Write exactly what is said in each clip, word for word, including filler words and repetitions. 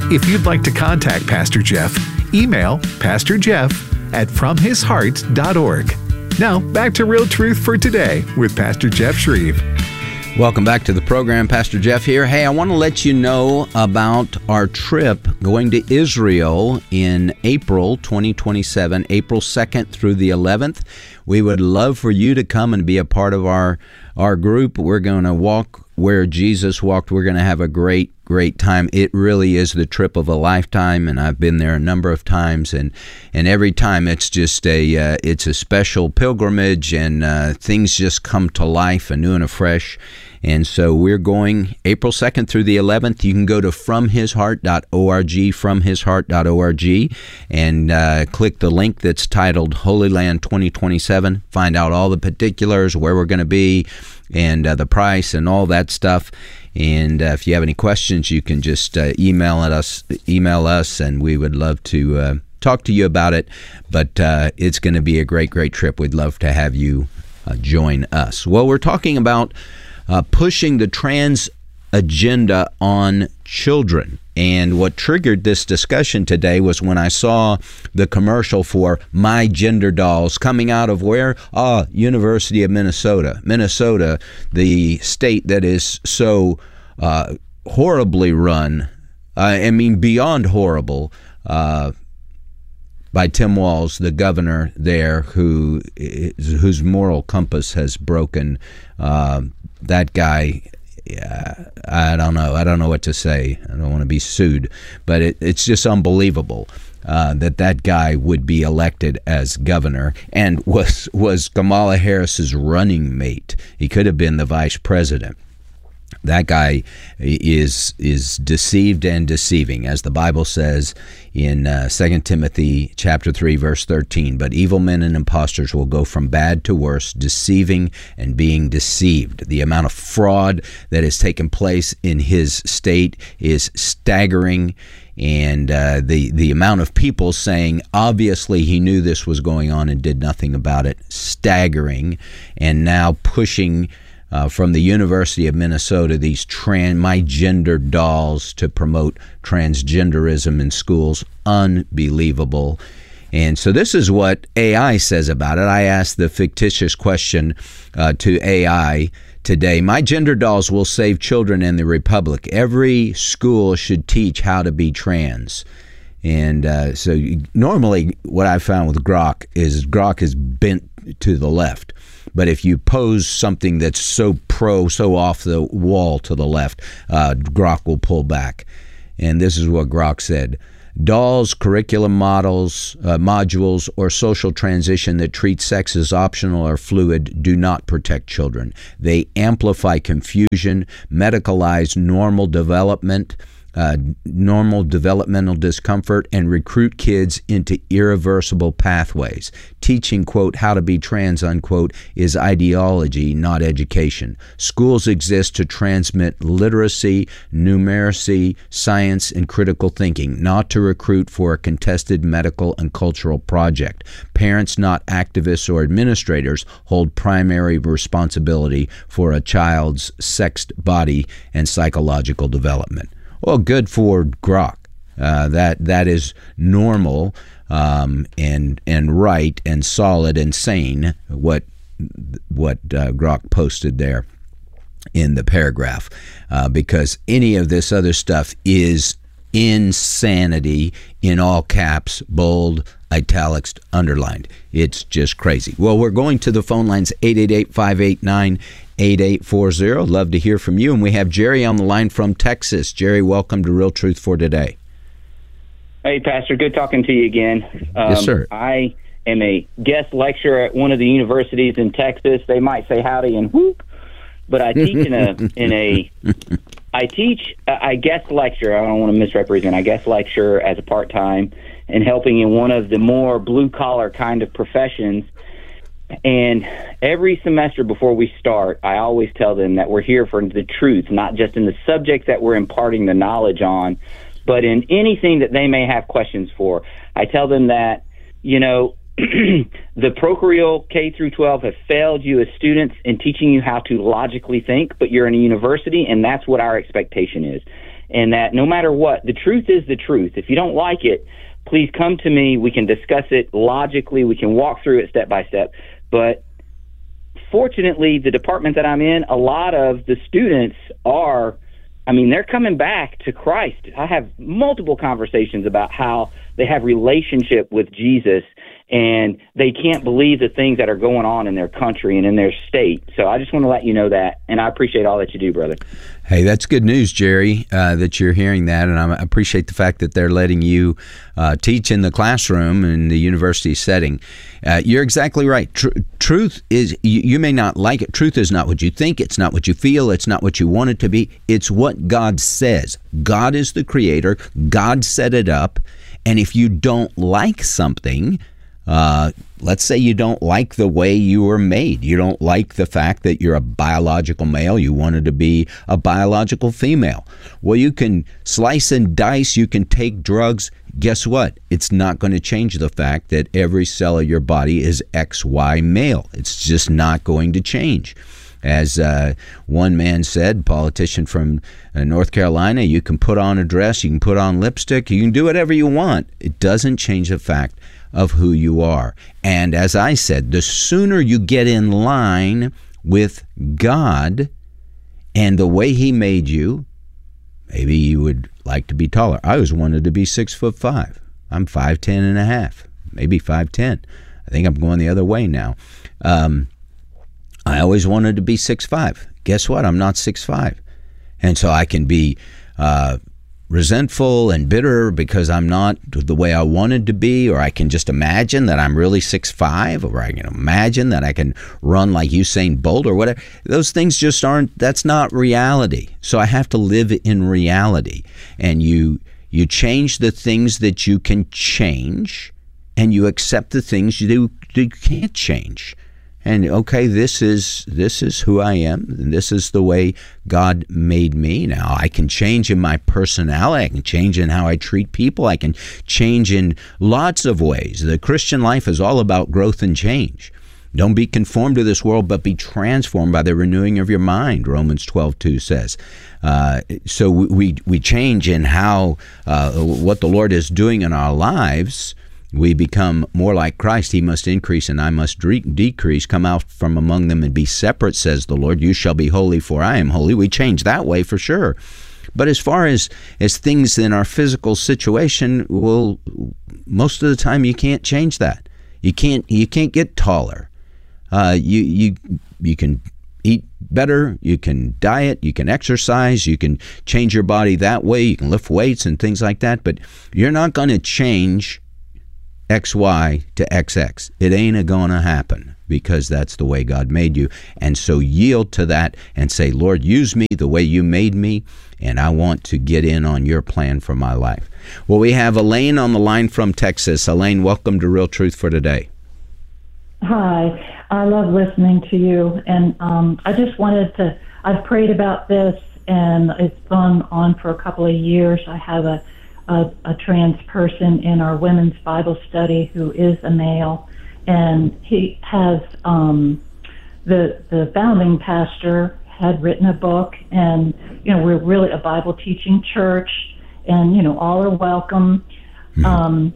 If you'd like to contact Pastor Jeff, email Pastor Jeff at from his heart dot org. Now, back to Real Truth for Today with Pastor Jeff Shreve. Welcome back to the program. Pastor Jeff here. Hey, I want to let you know about our trip going to Israel in April twenty twenty-seven, April second through the eleventh. We would love for you to come and be a part of our, our group. We're going to walk where Jesus walked. We're going to have a great, great time. It really is the trip of a lifetime, and I've been there a number of times, and, and every time it's just a uh, it's a special pilgrimage, and uh, things just come to life anew and afresh. And so we're going April second through the eleventh. You can go to from his heart dot org, from his heart dot org, and uh, click the link that's titled Holy Land twenty twenty-seven. Find out all the particulars, where we're going to be, and uh, the price and all that stuff. And uh, if you have any questions, you can just uh, email at us, email us, and we would love to uh, talk to you about it. But uh, it's going to be a great, great trip. We'd love to have you uh, join us. Well, we're talking about uh, pushing the trans agenda on children. And what triggered this discussion today was when I saw the commercial for My Gender Dolls coming out of where? Ah, University of Minnesota. Minnesota, the state that is so uh, horribly run, uh, I mean beyond horrible, uh, by Tim Walz, the governor there, who whose moral compass has broken. Uh, that guy... Yeah, I don't know. I don't know what to say. I don't want to be sued, but it, it's just unbelievable uh, that that guy would be elected as governor and was was Kamala Harris's running mate. He could have been the vice president. That guy is is deceived and deceiving, as the Bible says in uh, Second Timothy chapter three, verse thirteen. But evil men and impostors will go from bad to worse, deceiving and being deceived. The amount of fraud that has taken place in his state is staggering. And uh, the, the amount of people saying, obviously he knew this was going on and did nothing about it, staggering. And now pushing Uh, from the University of Minnesota, these trans, my gender dolls to promote transgenderism in schools. Unbelievable. And so this is what A I says about it. I asked the fictitious question uh, to A I today. My gender dolls will save children in the Republic. Every school should teach how to be trans. And uh, so normally what I found with Grok is Grok is bent to the left. But if you pose something that's so pro, so off the wall to the left, uh, Grok will pull back. And this is what Grok said. Dolls, curriculum models, uh, modules, or social transition that treat sex as optional or fluid do not protect children. They amplify confusion, medicalize normal development, Uh, normal developmental discomfort, and recruit kids into irreversible pathways. Teaching, quote, how to be trans, unquote, is ideology, not education. Schools exist to transmit literacy, numeracy, science, and critical thinking, not to recruit for a contested medical and cultural project. Parents, not activists or administrators, hold primary responsibility for a child's sexed body and psychological development. Well, good for Grok. Uh, that that is normal um, and and right and solid and sane. What what uh, Grok posted there in the paragraph, uh, because any of this other stuff is insanity in all caps, bold, italics, underlined. It's just crazy. Well, we're going to the phone lines, eight eight eight, five eight nine, eight eight four zero. Love to hear from you. And we have Jerry on the line from Texas. Jerry, welcome to Real Truth for Today. Hey, Pastor. Good talking to you again. Um, yes, sir. I am a guest lecturer at one of the universities in Texas. They might say howdy and whoop, but I teach in a in a I teach I guest lecture. I don't want to misrepresent. I guest lecture as a part time and helping in one of the more blue collar kind of professions. And every semester before we start, I always tell them that we're here for the truth, not just in the subjects that we're imparting the knowledge on, but in anything that they may have questions for. I tell them that, you know, the parochial K through twelve have failed you as students in teaching you how to logically think, but you're in a university, and that's what our expectation is. and that no matter what, the truth is the truth. If you don't like it, please come to me. We can discuss it logically. We can walk through it step by step. But fortunately, the department that I'm in, a lot of the students are, I mean, they're coming back to Christ. I have multiple conversations about how they have relationship with Jesus, and they can't believe the things that are going on in their country and in their state. So I just want to let you know that, and I appreciate all that you do, brother. Hey, that's good news, Jerry, uh, that you're hearing that, and I appreciate the fact that they're letting you uh, teach in the classroom in the university setting. Uh, you're exactly right. Tr- truth is, you, you may not like it. Truth is not what you think. It's not what you feel. It's not what you want it to be. It's what God says. God is the creator. God set it up, and if you don't like something, Uh, let's say you don't like the way you were made. You don't like the fact that you're a biological male. You wanted to be a biological female. Well, you can slice and dice. You can take drugs. Guess what? It's not going to change the fact that every cell of your body is X Y male. It's just not going to change. As uh, one man said, politician from uh, North Carolina, you can put on a dress, you can put on lipstick, you can do whatever you want. It doesn't change the fact of who you are. And as I said, the sooner you get in line with God and the way he made you, maybe you would like to be taller. I always wanted to be six foot five. I'm five ten and a half, maybe five ten. I think I'm going the other way now. Um, I always wanted to be six five. Guess what? I'm not six five. And so I can be uh, resentful and bitter because I'm not the way I wanted to be, or I can just imagine that I'm really six five, or I can imagine that I can run like Usain Bolt or whatever. Those things just aren't, that's not reality. So I have to live in reality. And you you change the things that you can change, and you accept the things you, you can't change. And okay, this is this is who I am, and this is the way God made me. Now, I can change in my personality, I can change in how I treat people, I can change in lots of ways. The Christian life is all about growth and change. Don't be conformed to this world, but be transformed by the renewing of your mind, Romans twelve two says. Uh, so we we change in how uh, what the Lord is doing in our lives. We become more like Christ. He must increase and I must de- decrease. Come out from among them and be separate, says the Lord. You shall be holy, for I am holy. We change that way for sure. But as far as, as things in our physical situation, well, most of the time you can't change that. You can't you can't get taller. Uh, you you you can eat better, you can diet, you can exercise, you can change your body that way, you can lift weights and things like that, but you're not going to change X Y to X X. It ain't a gonna happen, because that's the way God made you. And so yield to that and say, Lord, use me the way you made me, and I want to get in on your plan for my life. Well, we have Elaine on the line from Texas. Elaine, welcome to Real Truth for Today. Hi, I love listening to you, and um, I just wanted to, I've prayed about this, and it's gone on for a couple of years. I have a A, a trans person in our women's Bible study who is a male, and he has um, the the founding pastor had written a book, and you know we're really a Bible teaching church, and you know all are welcome. Mm-hmm. Um,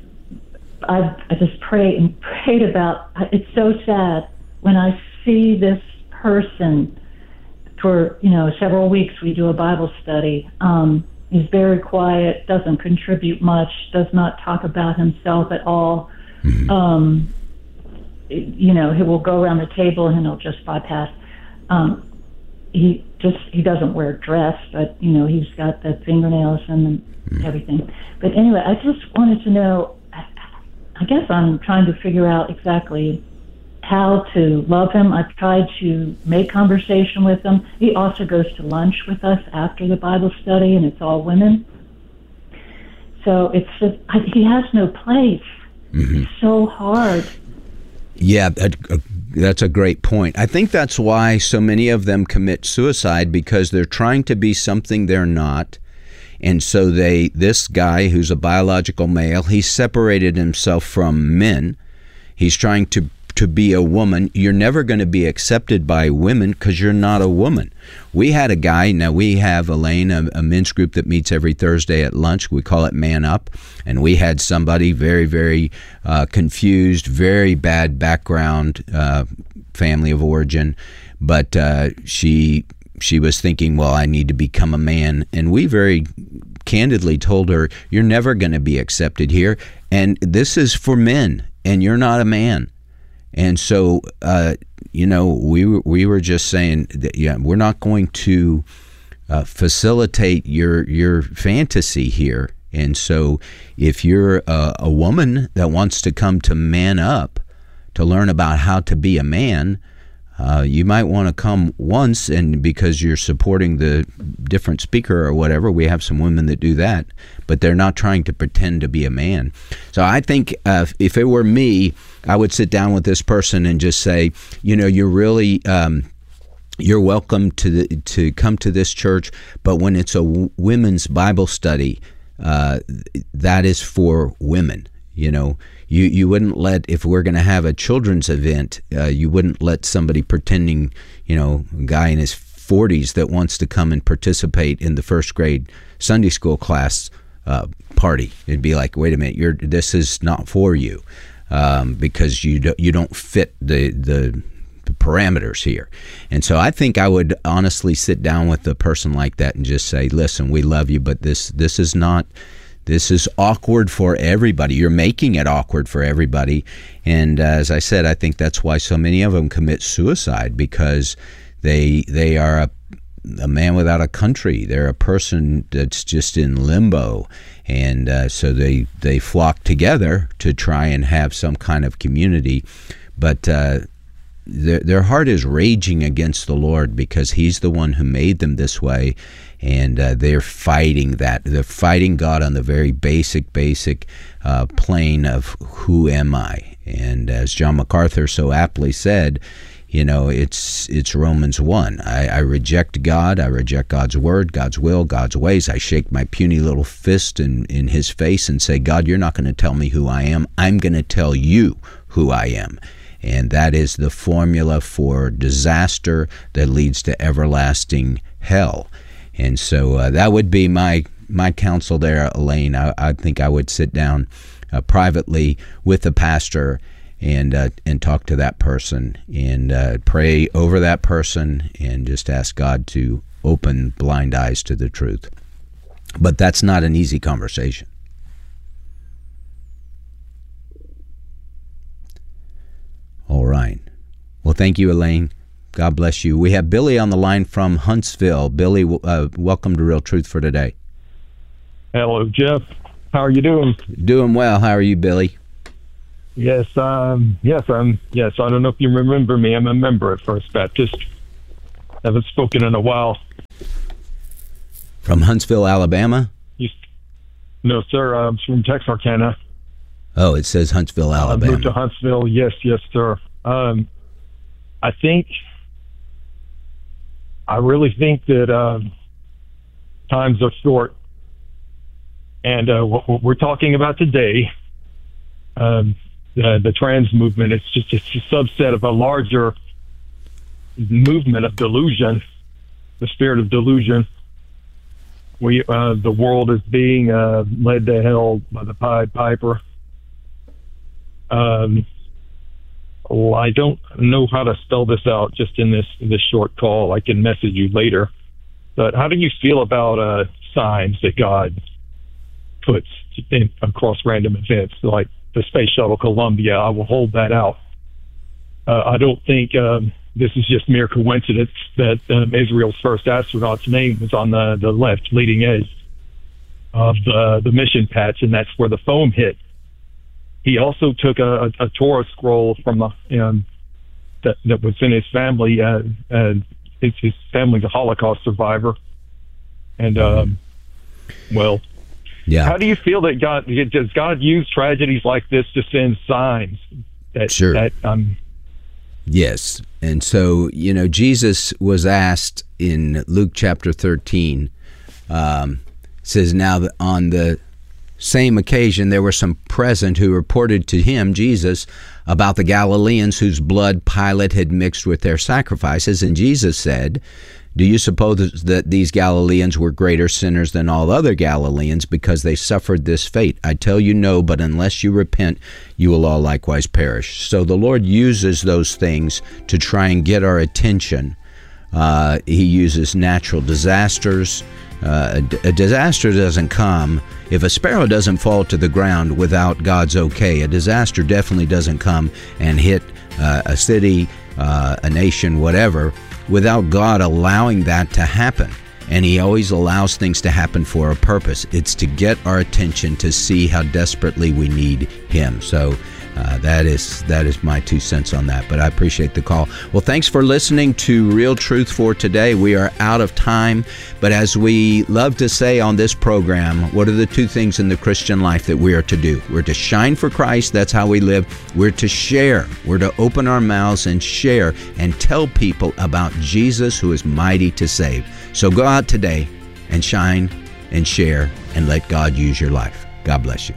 I I just pray and prayed about. It's so sad when I see this person for you know several weeks. We do a Bible study. Um, He's very quiet, doesn't contribute much, does not talk about himself at all. Mm-hmm. Um, you know, he will go around the table and he'll just bypass. Um, he just he doesn't wear a dress, but you know he's got the fingernails and mm-hmm. everything. But anyway, I just wanted to know. I guess I'm trying to figure out exactly how to love him. I've tried to make conversation with him. He also goes to lunch with us after the Bible study, and it's all women. So it's just, I, he has no place. Mm-hmm. It's so hard. Yeah, that, uh, that's a great point. I think that's why so many of them commit suicide, because they're trying to be something they're not. And so they, this guy who's a biological male, he separated himself from men. He's trying to to be a woman. You're never going to be accepted by women because you're not a woman. We had a guy, now we have, Elaine, a, a men's group that meets every Thursday at lunch. We call it Man Up. And we had somebody very, very uh, confused, very bad background, uh, family of origin. But uh, she she was thinking, well, I need to become a man. And we very candidly told her, you're never going to be accepted here. And this is for men, and you're not a man. And so, uh, you know, we were, we were just saying that, yeah, we're not going to uh, facilitate your your fantasy here. And so if you're a, a woman that wants to come to Man Up to learn about how to be a man, uh, you might want to come once, and because you're supporting the different speaker or whatever, we have some women that do that, but they're not trying to pretend to be a man. So I think uh, if it were me, I would sit down with this person and just say, you know, you're really, um, you're welcome to the, to come to this church, but when it's a w- women's Bible study, uh, that is for women. You know, you, you wouldn't let, if we're going to have a children's event, uh, you wouldn't let somebody pretending, you know, a guy in his forties that wants to come and participate in the first grade Sunday school class uh, party. It'd be like, wait a minute, you're this is not for you um, because you do, you don't fit the the the parameters here. And so I think I would honestly sit down with a person like that and just say, listen, we love you, but this this is not. This is awkward for everybody. You're making it awkward for everybody. And uh, as I said, I think that's why so many of them commit suicide, because they they are a, a man without a country. They're a person that's just in limbo. And uh, so they, they flock together to try and have some kind of community. But uh, their, their heart is raging against the Lord because he's the one who made them this way. And uh, they're fighting that. They're fighting God on the very basic, basic uh, plane of who am I? And as John MacArthur so aptly said, you know, it's it's Romans one. I, I reject God. I reject God's word, God's will, God's ways. I shake my puny little fist in, in his face and say, God, you're not going to tell me who I am. I'm going to tell you who I am. And that is the formula for disaster that leads to everlasting hell. And so uh, that would be my my counsel there, Elaine. I, I think I would sit down uh, privately with the pastor and uh, and talk to that person and uh, pray over that person and just ask God to open blind eyes to the truth. But that's not an easy conversation. All right. Well, thank you, Elaine. God bless you. We have Billy on the line from Huntsville. Billy, uh, welcome to Real Truth for Today. Hello, Jeff. How are you doing? Doing well. How are you, Billy? Yes, um, yes, I'm. Yes, I don't know if you remember me. I'm a member at First Baptist. Haven't spoken in a while. From Huntsville, Alabama? You, no, sir. I'm from Texarkana. Oh, it says Huntsville, Alabama. I moved to Huntsville. Yes, yes, sir. Um, I think. I really think that uh, times are short, and uh, what we're talking about today, um, the, the trans movement, it's just it's a subset of a larger movement of delusion, the spirit of delusion. We, uh, the world is being uh, led to hell by the Pied Piper. Um, well, I don't know how to spell this out just in this this short call. I can message you later. But how do you feel about uh, signs that God puts in, across random events, like the Space Shuttle Columbia? I will hold that out. Uh, I don't think um, this is just mere coincidence that um, Israel's first astronaut's name was on the, the left leading edge of the, the mission patch, and that's where the foam hit. He also took a, a, a Torah scroll from the um, that, that was in his family. Uh, uh, his, his family's a Holocaust survivor, and um, well, yeah. How do you feel that God does God use tragedies like this to send signs that sure. that um. Yes, and so you know Jesus was asked in Luke chapter thirteen. Um, it says now that on the same occasion, there were some present who reported to him, Jesus, about the Galileans whose blood Pilate had mixed with their sacrifices. And Jesus said, do you suppose that these Galileans were greater sinners than all other Galileans because they suffered this fate? I tell you no, but unless you repent, you will all likewise perish. So the Lord uses those things to try and get our attention. Uh, he uses natural disasters. Uh, a, a disaster doesn't come. If a sparrow doesn't fall to the ground without God's okay, a disaster definitely doesn't come and hit uh, a city, uh, a nation, whatever, without God allowing that to happen. And he always allows things to happen for a purpose. It's to get our attention, to see how desperately we need him. So uh, that is that is my two cents on that. But I appreciate the call. Well, thanks for listening to Real Truth for today. We are out of time. But as we love to say on this program, what are the two things in the Christian life that we are to do? We're to shine for Christ. That's how we live. We're to share. We're to open our mouths and share and tell people about Jesus, who is mighty to save. So go out today and shine and share and let God use your life. God bless you.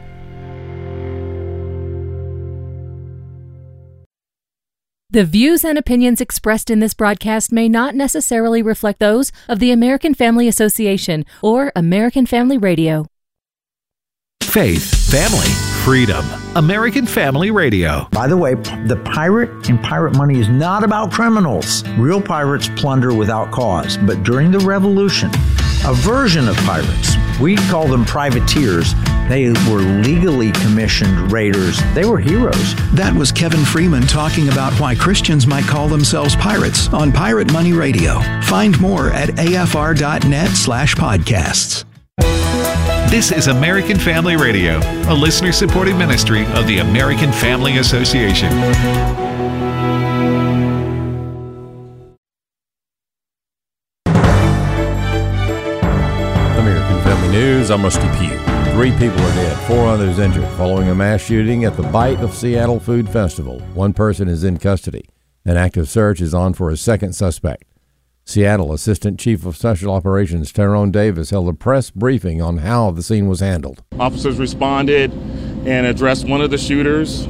The views and opinions expressed in this broadcast may not necessarily reflect those of the American Family Association or American Family Radio. Faith, family, freedom. American Family Radio. By the way, the pirate and pirate money is not about criminals. Real pirates plunder without cause. But during the Revolution, a version of pirates, we call them privateers, they were legally commissioned raiders. They were heroes. That was Kevin Freeman talking about why Christians might call themselves pirates on Pirate Money Radio. Find more at afr.net slash podcasts. This is American Family Radio, a listener-supported ministry of the American Family Association. American Family News, I'm Rusty Pugh. Three people are dead, four others injured following a mass shooting at the Bite of Seattle Food Festival. One person is in custody. An active search is on for a second suspect. Seattle Assistant Chief of Special Operations Tyrone Davis held a press briefing on how the scene was handled. Officers responded and addressed one of the shooters.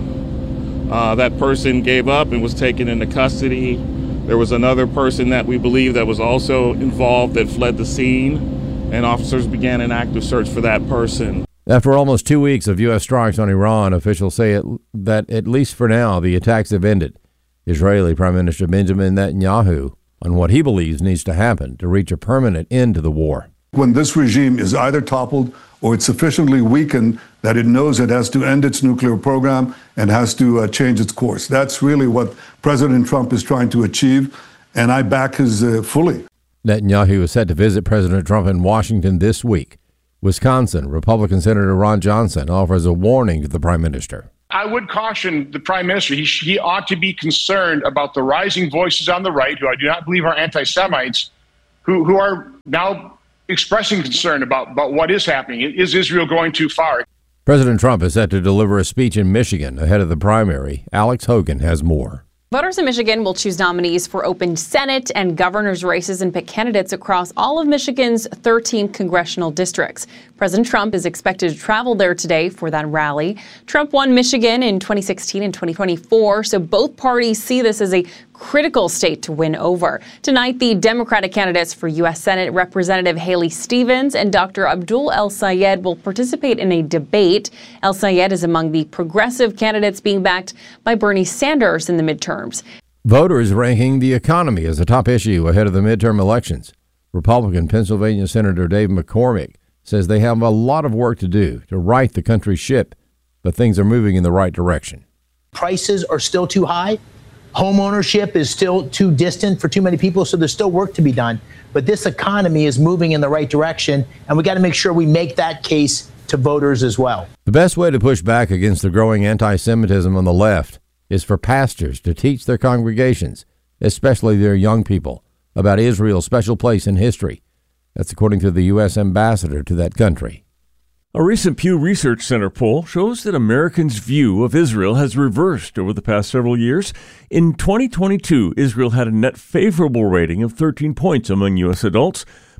Uh, that person gave up and was taken into custody. There was another person that we believe that was also involved that fled the scene, and officers began an active search for that person. After almost two weeks of U S strikes on Iran, officials say it, that at least for now, the attacks have ended. Israeli Prime Minister Benjamin Netanyahu on what he believes needs to happen to reach a permanent end to the war. When this regime is either toppled or it's sufficiently weakened that it knows it has to end its nuclear program and has to uh, change its course. That's really what President Trump is trying to achieve, and I back his uh, fully. Netanyahu is set to visit President Trump in Washington this week. Wisconsin Republican Senator Ron Johnson offers a warning to the Prime Minister. I would caution the Prime Minister. He, he ought to be concerned about the rising voices on the right, who I do not believe are anti-Semites, who, who are now expressing concern about, about what is happening. Is Israel going too far? President Trump is set to deliver a speech in Michigan ahead of the primary. Alex Hogan has more. Voters in Michigan will choose nominees for open Senate and governor's races and pick candidates across all of Michigan's thirteen congressional districts. President Trump is expected to travel there today for that rally. Trump won Michigan in twenty sixteen and twenty twenty-four, so both parties see this as a critical state to win over. Tonight, the Democratic candidates for U S Senate Representative Haley Stevens and Doctor Abdul El-Sayed will participate in a debate. El-Sayed is among the progressive candidates being backed by Bernie Sanders in the midterms. Voters ranking the economy as a top issue ahead of the midterm elections. Republican Pennsylvania Senator Dave McCormick says they have a lot of work to do to right the country's ship, but things are moving in the right direction. Prices are still too high. Home ownership is still too distant for too many people, so there's still work to be done. But this economy is moving in the right direction, and we got to make sure we make that case to voters as well. The best way to push back against the growing anti-Semitism on the left is for pastors to teach their congregations, especially their young people, about Israel's special place in history. That's according to the U S ambassador to that country. A recent Pew Research Center poll shows that Americans' view of Israel has reversed over the past several years. In twenty twenty-two, Israel had a net favorable rating of thirteen points among U S adults,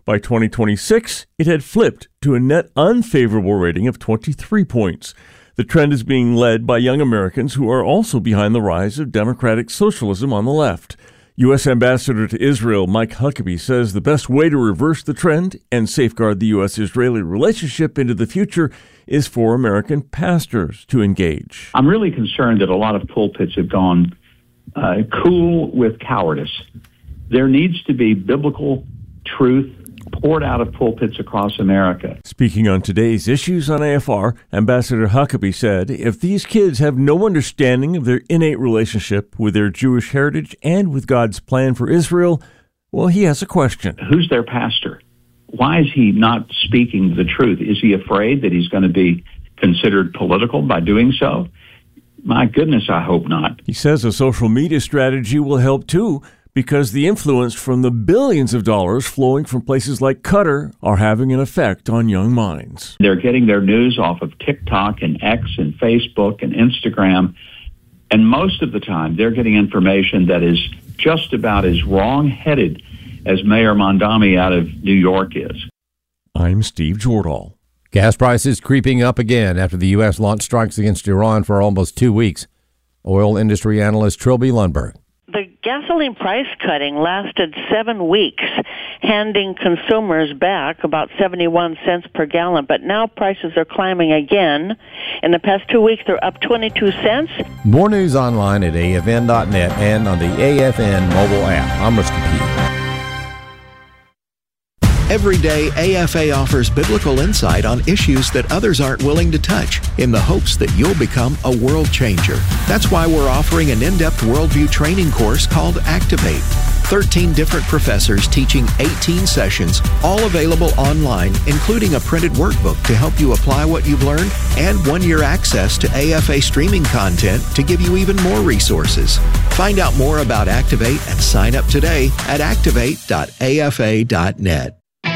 By twenty twenty-six, it had flipped to a net unfavorable rating of twenty-three points. The trend is being led by young Americans who are also behind the rise of democratic socialism on the left. U S. Ambassador to Israel Mike Huckabee says the best way to reverse the trend and safeguard the U S Israeli relationship into the future is for American pastors to engage. I'm really concerned that a lot of pulpits have gone uh, cool with cowardice. There needs to be biblical truth poured out of pulpits across America. Speaking on today's Issues on A F R, Ambassador Huckabee said, if these kids have no understanding of their innate relationship with their Jewish heritage and with God's plan for Israel, well, he has a question. Who's their pastor? Why is he not speaking the truth? Is he afraid that he's going to be considered political by doing so? My goodness, I hope not. He says a social media strategy will help too, because the influence from the billions of dollars flowing from places like Qatar are having an effect on young minds. They're getting their news off of TikTok and X and Facebook and Instagram, and most of the time they're getting information that is just about as wrong-headed as Mayor Mondami out of New York is. I'm Steve Jordahl. Gas prices creeping up again after the U S launched strikes against Iran for almost two weeks. Oil industry analyst Trilby Lundberg. The gasoline price cutting lasted seven weeks, handing consumers back about seventy-one cents per gallon. But now prices are climbing again. In the past two weeks, they're up twenty-two cents. More news online at A F N dot net and on the A F N mobile app. I'm Rusty Pugh. Every day, A F A offers biblical insight on issues that others aren't willing to touch in the hopes that you'll become a world changer. That's why we're offering an in-depth worldview training course called Activate. thirteen different professors teaching eighteen sessions, all available online, including a printed workbook to help you apply what you've learned and one-year access to A F A streaming content to give you even more resources. Find out more about Activate and sign up today at activate dot A F A dot net.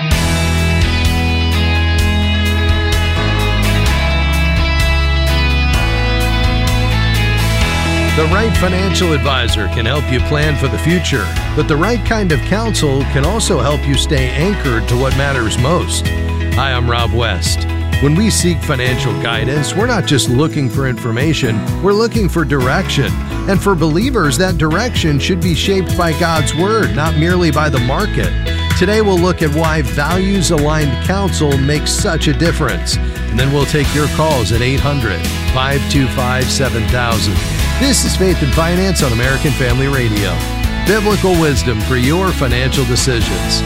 The right financial advisor can help you plan for the future, but the right kind of counsel can also help you stay anchored to what matters most. Hi, I'm Rob West. When we seek financial guidance, we're not just looking for information, we're looking for direction. And for believers, that direction should be shaped by God's Word, not merely by the market. Today we'll look at why values-aligned counsel makes such a difference. And then we'll take your calls at eight hundred, five two five, seven thousand. This is Faith and Finance on American Family Radio. Biblical wisdom for your financial decisions.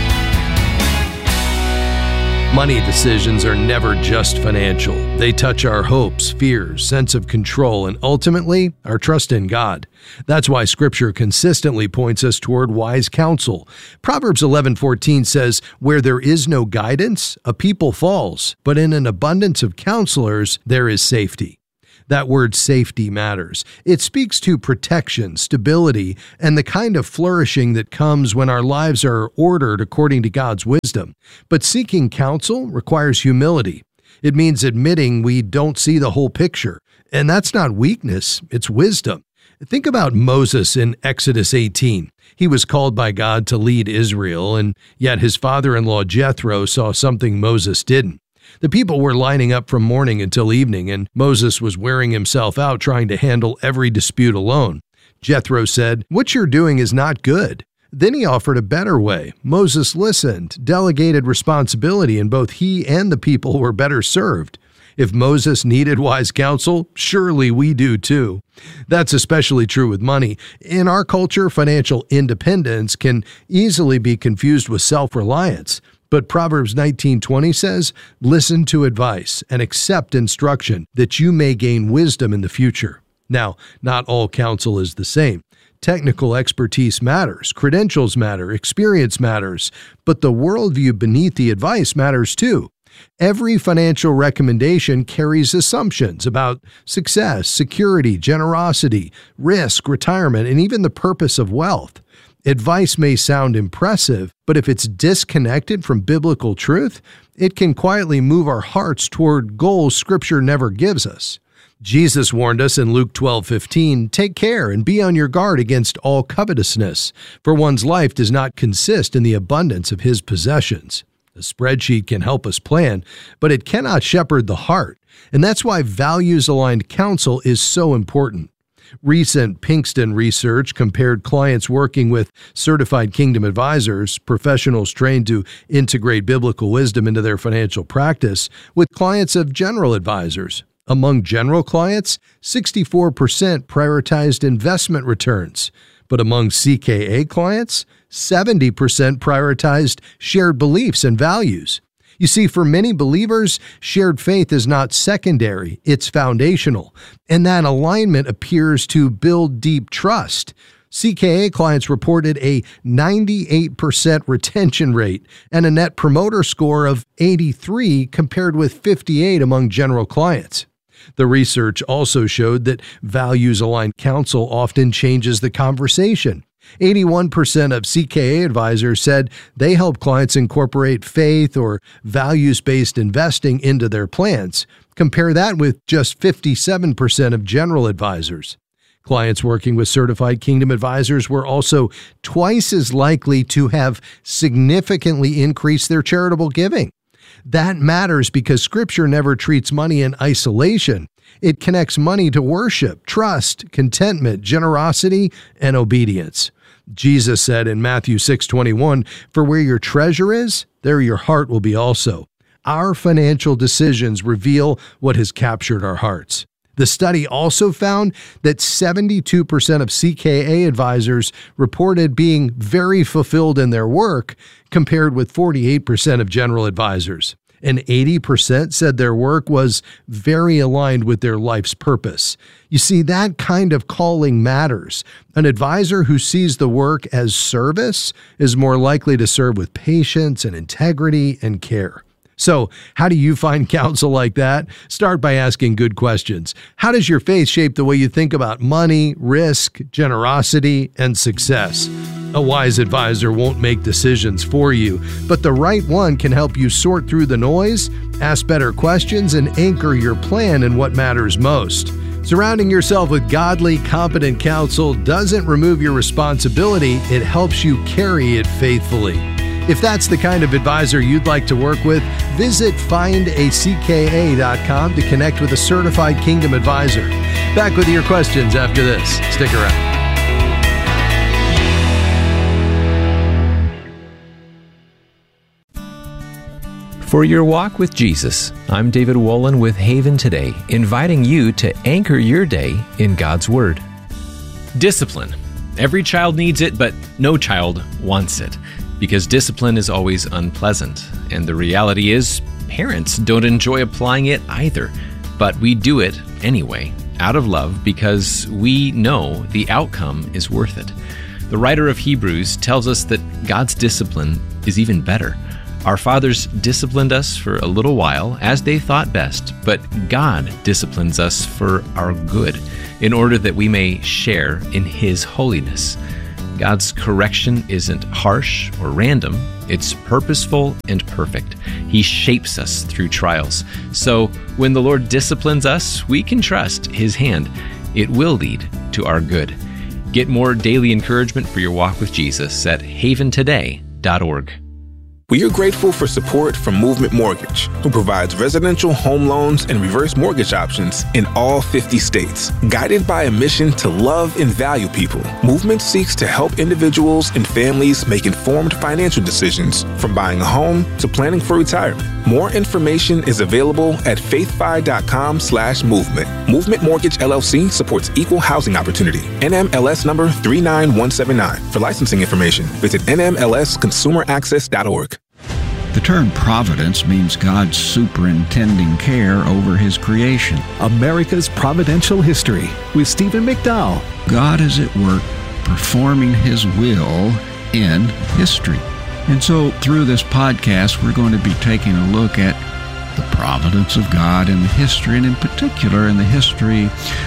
Money decisions are never just financial. They touch our hopes, fears, sense of control, and ultimately, our trust in God. That's why Scripture consistently points us toward wise counsel. Proverbs eleven fourteen says, "Where there is no guidance, a people falls, but in an abundance of counselors, there is safety." That word safety matters. It speaks to protection, stability, and the kind of flourishing that comes when our lives are ordered according to God's wisdom. But seeking counsel requires humility. It means admitting we don't see the whole picture. And that's not weakness, it's wisdom. Think about Moses in Exodus eighteen. He was called by God to lead Israel, and yet his father-in-law Jethro saw something Moses didn't. The people were lining up from morning until evening, and Moses was wearing himself out trying to handle every dispute alone. Jethro said, "What you're doing is not good." Then he offered a better way. Moses listened, delegated responsibility, and both he and the people were better served. If Moses needed wise counsel, surely we do too. That's especially true with money. In our culture, financial independence can easily be confused with self-reliance. But Proverbs nineteen twenty says, "Listen to advice and accept instruction, that you may gain wisdom in the future." Now, not all counsel is the same. Technical expertise matters, credentials matter, experience matters, but the worldview beneath the advice matters too. Every financial recommendation carries assumptions about success, security, generosity, risk, retirement, and even the purpose of wealth. Advice may sound impressive, but if it's disconnected from biblical truth, it can quietly move our hearts toward goals Scripture never gives us. Jesus warned us in Luke twelve fifteen, "Take care and be on your guard against all covetousness, for one's life does not consist in the abundance of his possessions." A spreadsheet can help us plan, but it cannot shepherd the heart, and that's why values-aligned counsel is so important. Recent Pinkston research compared clients working with certified Kingdom advisors, professionals trained to integrate biblical wisdom into their financial practice, with clients of general advisors. Among general clients, sixty-four percent prioritized investment returns, but among C K A clients, seventy percent prioritized shared beliefs and values. You see, for many believers, shared faith is not secondary, it's foundational, and that alignment appears to build deep trust. C K A clients reported a ninety-eight percent retention rate and a net promoter score of eighty-three compared with fifty-eight among general clients. The research also showed that values-aligned counsel often changes the conversation. eighty-one percent of C K A advisors said they help clients incorporate faith or values-based investing into their plans. Compare that with just fifty-seven percent of general advisors. Clients working with certified Kingdom advisors were also twice as likely to have significantly increased their charitable giving. That matters because Scripture never treats money in isolation. It connects money to worship, trust, contentment, generosity, and obedience. Jesus said in Matthew six twenty-one, "For where your treasure is, there your heart will be also." Our financial decisions reveal what has captured our hearts. The study also found that seventy-two percent of C K A advisors reported being very fulfilled in their work, compared with forty-eight percent of general advisors. And eighty percent said their work was very aligned with their life's purpose. You see, that kind of calling matters. An advisor who sees the work as service is more likely to serve with patience and integrity and care. So, how do you find counsel like that? Start by asking good questions. How does your faith shape the way you think about money, risk, generosity, and success? A wise advisor won't make decisions for you, but the right one can help you sort through the noise, ask better questions, and anchor your plan in what matters most. Surrounding yourself with godly, competent counsel doesn't remove your responsibility, it helps you carry it faithfully. If that's the kind of advisor you'd like to work with, visit find a c k a dot com to connect with a certified Kingdom advisor. Back with your questions after this. Stick around. For your walk with Jesus, I'm David Wolin with Haven Today, inviting you to anchor your day in God's Word. Discipline. Every child needs it, but no child wants it, because discipline is always unpleasant. And the reality is, parents don't enjoy applying it either, but we do it anyway, out of love, because we know the outcome is worth it. The writer of Hebrews tells us that God's discipline is even better. Our fathers disciplined us for a little while as they thought best, but God disciplines us for our good, in order that we may share in His holiness. God's correction isn't harsh or random, it's purposeful and perfect. He shapes us through trials. So when the Lord disciplines us, we can trust His hand. It will lead to our good. Get more daily encouragement for your walk with Jesus at haven today dot org. We are grateful for support from Movement Mortgage, who provides residential home loans and reverse mortgage options in all fifty states. Guided by a mission to love and value people, Movement seeks to help individuals and families make informed financial decisions, from buying a home to planning for retirement. More information is available at faithfi.com slash movement. Movement Mortgage L L C supports equal housing opportunity. N M L S number three nine one seven nine. For licensing information, visit N M L S consumer access dot org. The term providence means God's superintending care over His creation. America's Providential History with Stephen McDowell. God is at work performing His will in history. And so through this podcast, we're going to be taking a look at the providence of God in history, and in particular in the history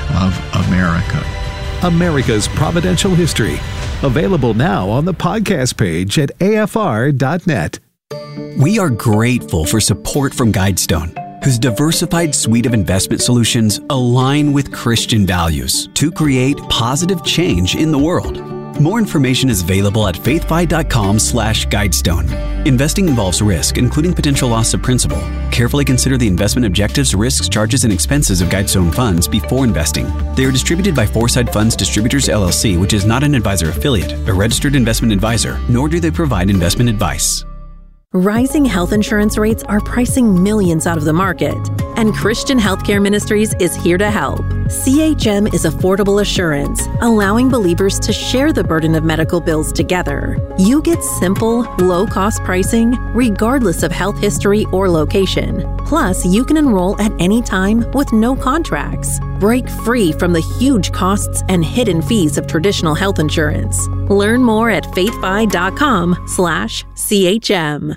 of America. America's Providential History. Available now on the podcast page at A F R dot net. We are grateful for support from Guidestone. whose diversified suite of investment solutions align with Christian values to create positive change in the world. More information is available at faithfi.com slash guidestone. Investing involves risk, including potential loss of principal. Carefully consider the investment objectives, risks, charges, and expenses of Guidestone funds before investing. They are distributed by Foreside Funds Distributors, L L C, which is not an advisor affiliate, a registered investment advisor, nor do they provide investment advice. Rising health insurance rates are pricing millions out of the market, and Christian Healthcare Ministries is here to help. C H M is affordable assurance, allowing believers to share the burden of medical bills together. You get simple, low-cost pricing, regardless of health history or location. Plus, you can enroll at any time with no contracts. Break free from the huge costs and hidden fees of traditional health insurance. Learn more at faithfi.com slash CHM.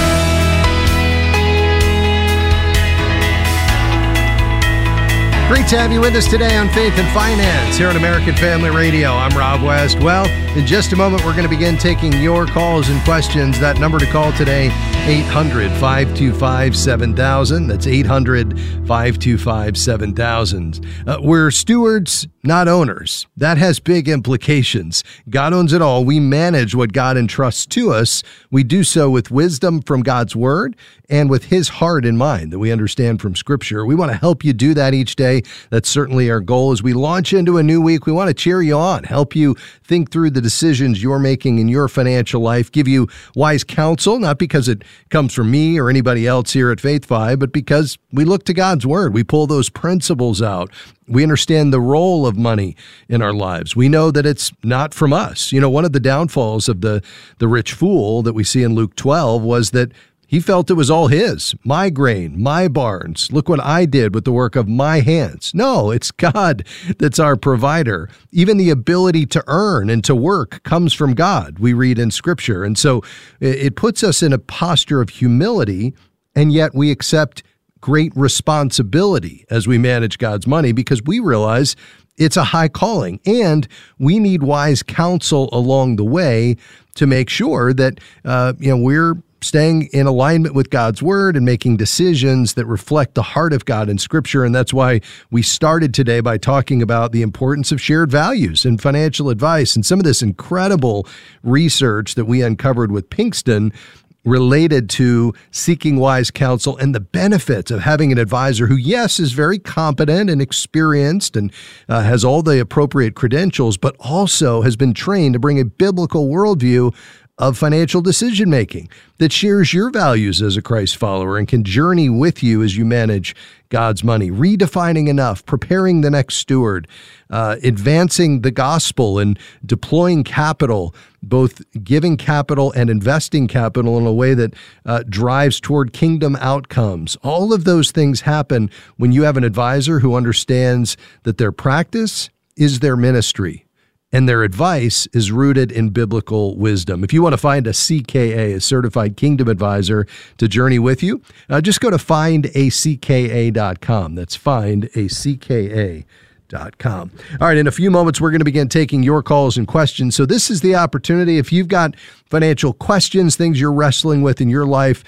Great to have you with us today on Faith and Finance here on American Family Radio. I'm Rob West. Well, in just a moment, we're going to begin taking your calls and questions. That number to call today, eight hundred, five two five, seven thousand. That's eight hundred, five two five, seven thousand. Uh, we're stewards, not owners. That has big implications. God owns it all. We manage what God entrusts to us. We do so with wisdom from God's Word and with His heart in mind that we understand from Scripture. We want to help you do that each day. That's certainly our goal. As we launch into a new week, we want to cheer you on, help you think through the decisions you're making in your financial life, give you wise counsel, not because it comes from me or anybody else here at FaithFi, but because we look to God's Word. We pull those principles out. We understand the role of money in our lives. We know that it's not from us. You know, one of the downfalls of the, the rich fool that we see in Luke twelve was that he felt it was all his, my grain, my barns. Look what I did with the work of my hands. No, it's God that's our provider. Even the ability to earn and to work comes from God, we read in Scripture. And so it puts us in a posture of humility, and yet we accept great responsibility as we manage God's money because we realize it's a high calling, and we need wise counsel along the way to make sure that uh, you know we're staying in alignment with God's Word and making decisions that reflect the heart of God in Scripture. And that's why we started today by talking about the importance of shared values and financial advice and some of this incredible research that we uncovered with Pinkston related to seeking wise counsel and the benefits of having an advisor who, yes, is very competent and experienced and uh, has all the appropriate credentials, but also has been trained to bring a biblical worldview of financial decision-making that shares your values as a Christ follower and can journey with you as you manage God's money, redefining enough, preparing the next steward, uh, advancing the gospel and deploying capital, both giving capital and investing capital in a way that uh, drives toward kingdom outcomes. All of those things happen when you have an advisor who understands that their practice is their ministry, and their advice is rooted in biblical wisdom. If you want to find a C K A, a Certified Kingdom Advisor, to journey with you, uh, just go to find a c k a dot com. That's find a c k a dot com. All right, in a few moments, we're going to begin taking your calls and questions. So this is the opportunity. If you've got financial questions, things you're wrestling with in your life,